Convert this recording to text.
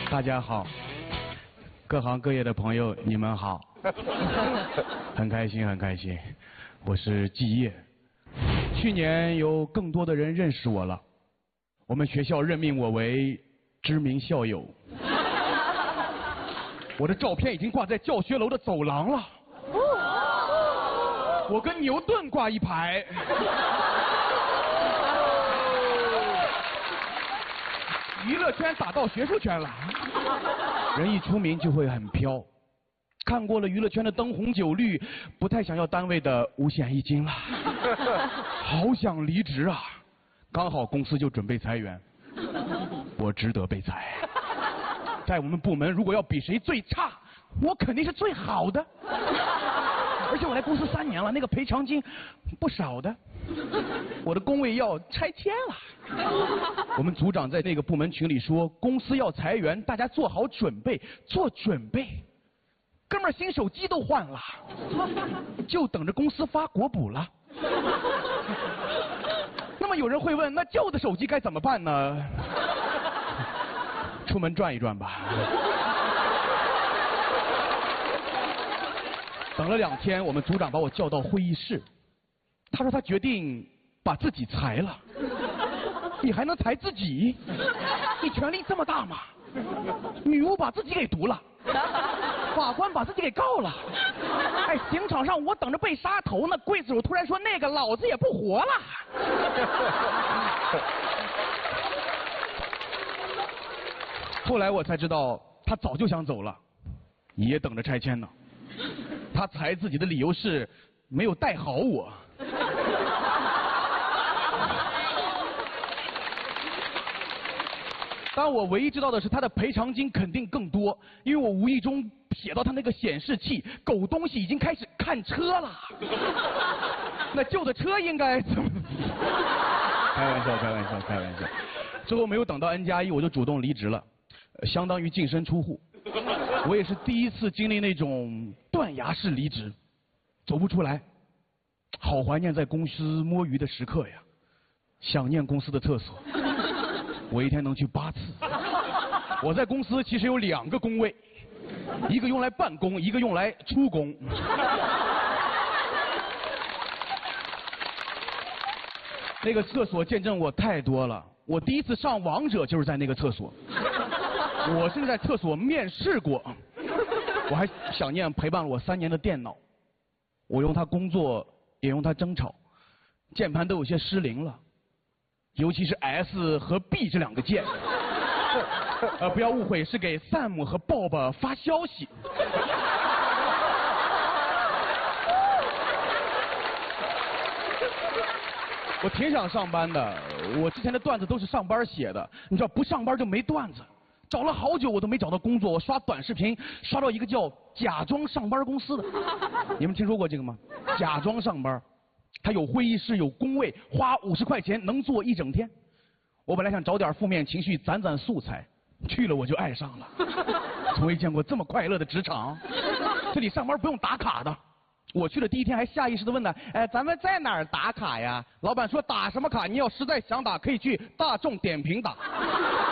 大家好，各行各业的朋友，你们好，很开心，很开心。我是季业，去年有更多的人认识我了，我们学校任命我为知名校友，我的照片已经挂在教学楼的走廊了，我跟牛顿挂一排。娱乐圈打到学术圈了，人一出名就会很飘。看过了娱乐圈的灯红酒绿，不太想要单位的五险一金了，好想离职啊！刚好公司就准备裁员，我值得被裁。在我们部门，如果要比谁最差，我肯定是最好的。而且我来公司3年了，那个赔偿金不少的。我的工位要拆迁了。我们组长在那个部门群里说，公司要裁员，大家做好准备，做准备。哥们儿，新手机都换了，就等着公司发国补了。那么有人会问，那旧的手机该怎么办呢？出门转一转吧。等了2天，我们组长把我叫到会议室，他说他决定把自己裁了。你还能裁自己？你权力这么大吗？女巫把自己给毒了，法官把自己给告了。哎，刑场上我等着被杀头呢，刽子手突然说那个老子也不活了。后来我才知道，他早就想走了，也等着拆迁呢。他裁自己的理由是没有带好我。但我唯一知道的是，他的赔偿金肯定更多，因为我无意中瞥到他那个显示器，狗东西已经开始看车了。那旧的车应该怎么？开玩笑，开玩笑，开玩笑。之后没有等到N+1，我就主动离职了，相当于净身出户。我也是第一次经历那种断崖式离职，走不出来，好怀念在公司摸鱼的时刻呀，想念公司的厕所。我一天能去8次。我在公司其实有2个工位，一个用来办公，一个用来出工。那个厕所见证我太多了。我第一次上王者就是在那个厕所。我甚至在厕所面试过。我还想念陪伴了我3年的电脑。我用它工作，也用它争吵，键盘都有些失灵了。尤其是 S 和 B 这2个键，不要误会，是给 Sam 和 Bob 发消息。我挺想上班的，我之前的段子都是上班写的，你知道不上班就没段子。找了好久我都没找到工作，我刷短视频刷到一个叫假装上班公司的，你们听说过这个吗？假装上班。他有会议室，有工位，花50块钱能做1整天。我本来想找点负面情绪攒攒素材，去了我就爱上了。从未见过这么快乐的职场。这里上班不用打卡的。我去的第1天还下意识地问他，哎，咱们在哪儿打卡呀？老板说打什么卡？你要实在想打，可以去大众点评打。